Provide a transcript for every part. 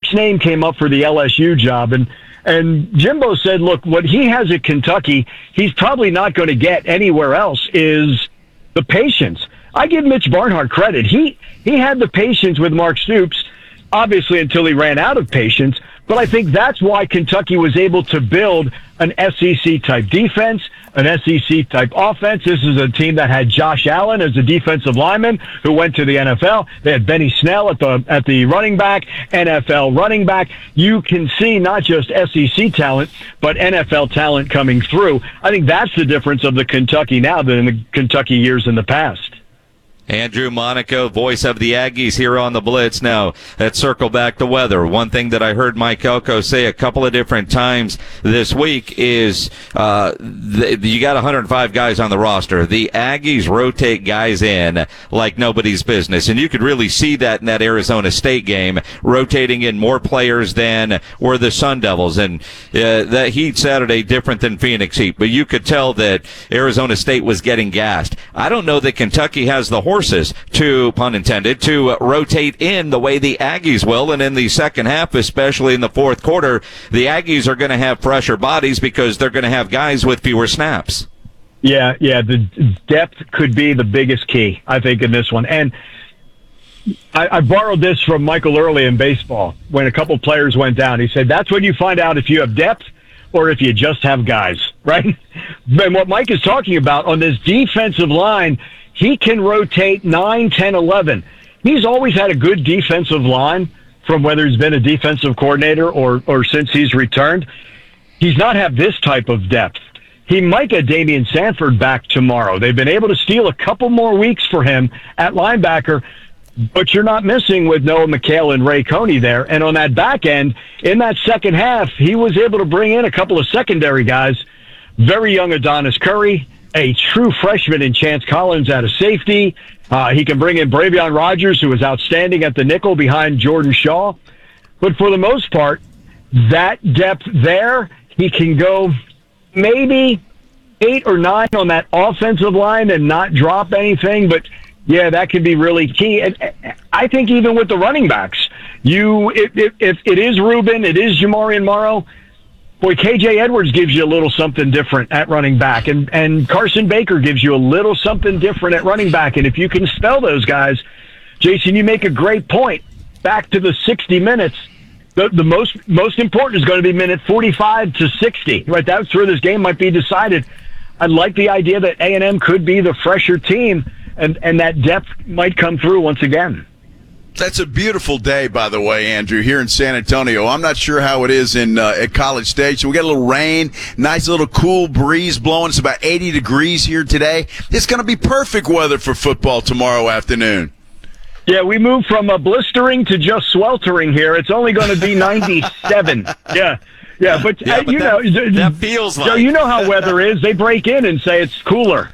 name came up for the LSU job, and Jimbo said, look, what he has at Kentucky, he's probably not going to get anywhere else, is the patience. I give Mitch Barnhart credit. He had the patience with Mark Stoops, obviously until he ran out of patience, but I think that's why Kentucky was able to build an SEC-type defense, an SEC-type offense. This is a team that had Josh Allen as a defensive lineman who went to the NFL. They had Benny Snell at the running back, NFL running back. You can see not just SEC talent, but NFL talent coming through. I think that's the difference of the Kentucky now than in the Kentucky years in the past. Andrew Monaco, voice of the Aggies here on the Blitz. Now, let's circle back to weather. One thing that I heard Mike Elko say a couple of different times this week is you got 105 guys on the roster. The Aggies rotate guys in like nobody's business, and you could really see that in that Arizona State game, rotating in more players than were the Sun Devils. And that Heat Saturday, different than Phoenix Heat, but you could tell that Arizona State was getting gassed. I don't know that Kentucky has the horses to, pun intended, to rotate in the way the Aggies will. And in the second half, especially in the fourth quarter, the Aggies are going to have fresher bodies because they're going to have guys with fewer snaps. Yeah, the depth could be the biggest key, I think, in this one. And I borrowed this from Michael Early in baseball when a couple players went down. He said, that's when you find out if you have depth or if you just have guys, right? And what Mike is talking about on this defensive line, he can rotate 9, 10, 11. He's always had a good defensive line from whether he's been a defensive coordinator or since he's returned. He's not have this type of depth. He might get Damian Sanford back tomorrow. They've been able to steal a couple more weeks for him at linebacker, but you're not missing with Noah McHale and Ray Coney there. And on that back end, in that second half, he was able to bring in a couple of secondary guys, very young Adonis Curry, a true freshman in Chance Collins out of safety. He can bring in Bravion Rogers, who was outstanding at the nickel behind Jordan Shaw. But for the most part, that depth there, he can go maybe 8 or 9 on that offensive line and not drop anything. But, yeah, that could be really key. And I think even with the running backs, if it is Reuben, it is Jamarian Morrow, boy, KJ Edwards gives you a little something different at running back, and Carson Baker gives you a little something different at running back. And if you can spell those guys, Jason, you make a great point. Back to the 60 minutes, the most important is going to be minute 45 to 60. Right, that's where this game might be decided. I like the idea that A&M could be the fresher team, and that depth might come through once again. That's a beautiful day, by the way, Andrew, here in San Antonio. I'm not sure how it is at College Station. We got a little rain, nice little cool breeze blowing. It's about 80 degrees here today. It's going to be perfect weather for football tomorrow afternoon. Yeah, we moved from blistering to just sweltering here. It's only going to be 97. Yeah, but that feels like. So you know how weather is. They break in and say it's cooler.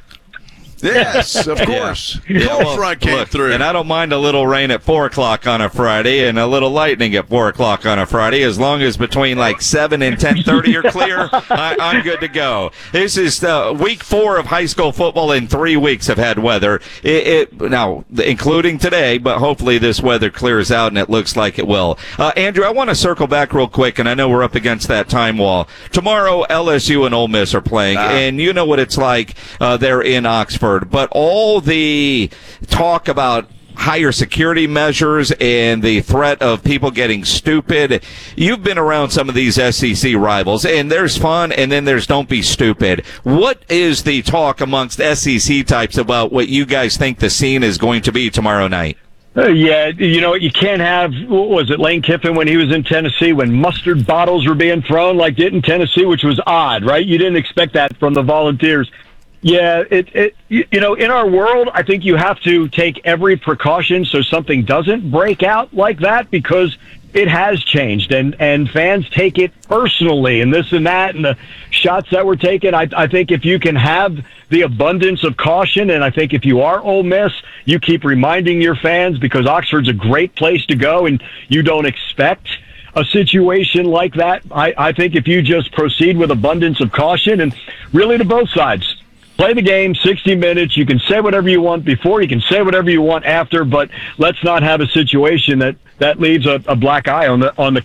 Yes, of course. Cold front came through. And I don't mind a little rain at 4 o'clock on a Friday and a little lightning at 4 o'clock on a Friday. As long as between like 7 and 10:30 are clear, I'm good to go. This is week 4 of high school football in 3 weeks have had weather. Now, including today, but hopefully this weather clears out and it looks like it will. Andrew, I want to circle back real quick, and I know we're up against that time wall. Tomorrow, LSU and Ole Miss are playing, and you know what it's like there in Oxford. But all the talk about higher security measures and the threat of people getting stupid, you've been around some of these SEC rivals, and there's fun, and then there's don't be stupid. What is the talk amongst SEC types about what you guys think the scene is going to be tomorrow night? Yeah, you can't have, what was it, Lane Kiffin when he was in Tennessee, when mustard bottles were being thrown like it in Tennessee, which was odd, right? You didn't expect that from the Volunteers. Yeah, in our world, I think you have to take every precaution so something doesn't break out like that, because it has changed, and fans take it personally, and this and that, and the shots that were taken. I think if you can have the abundance of caution, and I think if you are Ole Miss, you keep reminding your fans, because Oxford's a great place to go, and you don't expect a situation like that. I think if you just proceed with abundance of caution, and really to both sides, play the game, 60 minutes. You can say whatever you want before. You can say whatever you want after. But let's not have a situation that leaves a black eye on the